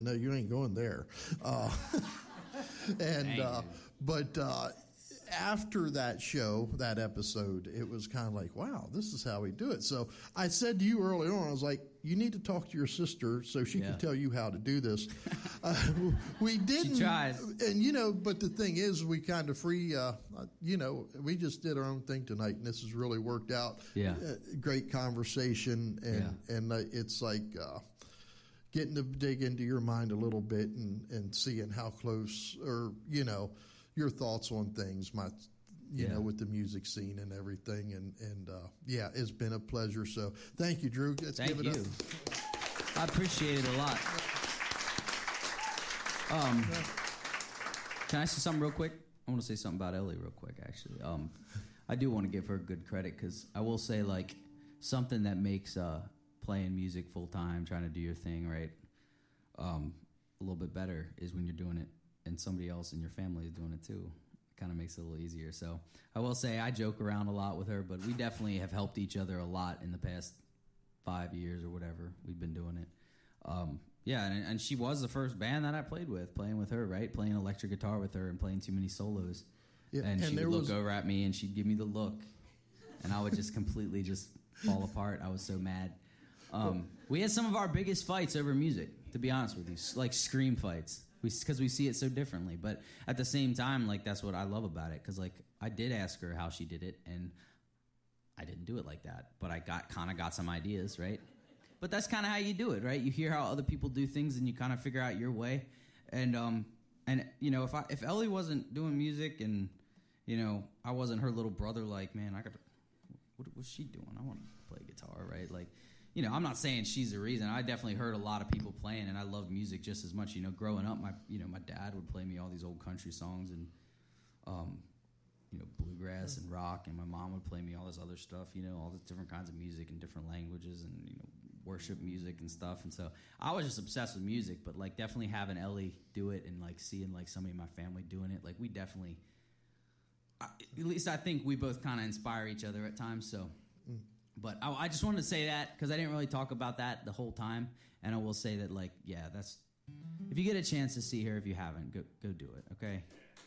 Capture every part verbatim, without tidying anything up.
No, you ain't going there. Uh, and uh, but uh, after that show, that episode, it was kind of like, wow, this is how we do it. So I said to you early on, I was like, you need to talk to your sister so she yeah. can tell you how to do this. uh, we didn't. She tries. And, you know, but the thing is, we kind of free, uh, you know, we just did our own thing tonight, and this has really worked out. Yeah. Uh, great conversation, and, yeah. and uh, it's like uh, getting to dig into your mind a little bit and, and seeing how close, or, you know, your thoughts on things, my, you yeah. know, with the music scene and everything. And, and uh, yeah, it's been a pleasure. So thank you, Drew. Let's thank give it you. up. I appreciate it a lot. Um, can I say something real quick? I want to say something about Ellie real quick, actually. Um, I do want to give her good credit, because I will say, like, something that makes uh, playing music full-time, trying to do your thing, right, um, a little bit better is when you're doing it and somebody else in your family is doing it too. It kind of makes it a little easier. So I will say I joke around a lot with her, but we definitely have helped each other a lot in the past five years or whatever we've been doing it. Um, yeah, and, and she was the first band that I played with, playing with her, right? Playing electric guitar with her and playing too many solos. Yeah, and, and she would look was... over at me and she'd give me the look, and I would just completely just fall apart. I was so mad. Um, we had some of our biggest fights over music, to be honest with you, like scream fights, because we, we see it so differently. But at the same time, like, that's what I love about it, because, like, I did ask her how she did it, and I didn't do it like that, but I got kind of got some ideas, right? But that's kind of how you do it, right? You hear how other people do things, and you kind of figure out your way. And um, and you know, if I if Ellie wasn't doing music, and you know, I wasn't her little brother, like, man, I got to, what, what's she doing? I want to play guitar, right? Like, you know, I'm not saying she's the reason. I definitely heard a lot of people playing, and I love music just as much. You know, growing up, my you know, my dad would play me all these old country songs and, um, you know, bluegrass and rock, and my mom would play me all this other stuff. You know, all the different kinds of music in different languages, and you know, worship music and stuff. And so I was just obsessed with music. But like, definitely having Ellie do it, and like seeing like somebody in my family doing it, like we definitely, I, at least I think we both kind of inspire each other at times. So. Mm. But I, I just wanted to say that, because I didn't really talk about that the whole time. And I will say that, like, yeah, that's, if you get a chance to see her, if you haven't, go go do it, okay?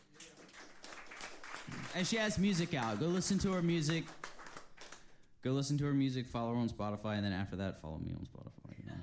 And she has music out. Go listen to her music. Go listen to her music. Follow her on Spotify. And then after that, follow me on Spotify. You know?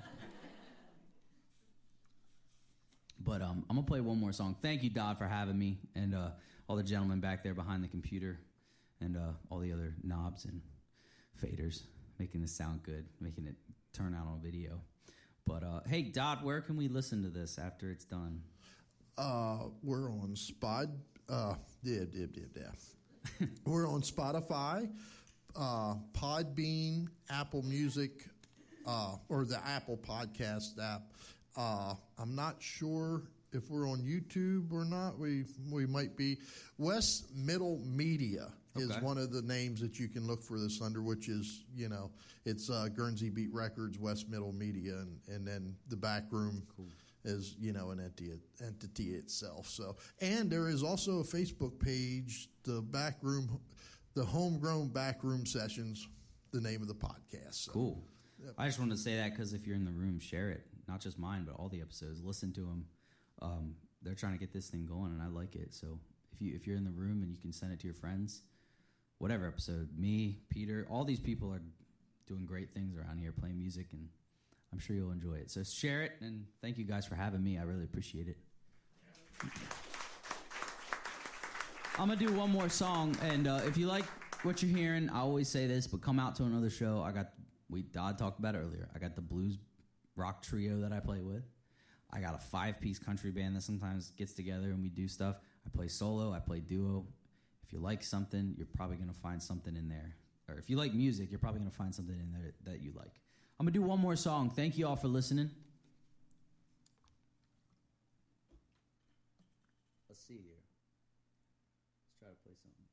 But um, I'm going to play one more song. Thank you, Dodd, for having me. And uh, all the gentlemen back there behind the computer. And uh, all the other knobs and faders, making this sound good, making it turn out on video. But uh, hey, Dot, where can we listen to this after it's done? Uh, we're on Spot. Uh, yeah, yeah, yeah, yeah. We're on Spotify, uh, Podbean, Apple Music, uh, or the Apple Podcast app. Uh, I'm not sure if we're on YouTube or not. We we might be. West Middle Media is okay. One of the names that you can look for this under, which is, you know, it's uh, Guernsey Beat Records, West Middle Media, and, and then the back room cool. is, you know, an entity, entity itself. So, and there is also a Facebook page, the back room, the Homegrown Backroom Sessions, the name of the podcast. So, cool. Yep. I just wanted to say that because if you're in the room, share it. Not just mine, but all the episodes. Listen to them. Um, they're trying to get this thing going, and I like it. So if you if you're in the room and you can send it to your friends, whatever episode, me, Peter, all these people are doing great things around here, playing music, and I'm sure you'll enjoy it. So share it, and thank you guys for having me. I really appreciate it. I'm gonna do one more song, and uh, if you like what you're hearing, I always say this, but come out to another show. I got we Dodd talked about it earlier. I got the blues rock trio that I play with. I got a five-piece country band that sometimes gets together and we do stuff. I play solo. I play duo. If you like something, you're probably going to find something in there. Or if you like music, you're probably going to find something in there that you like. I'm going to do one more song. Thank you all for listening. Let's see here. Let's try to play something.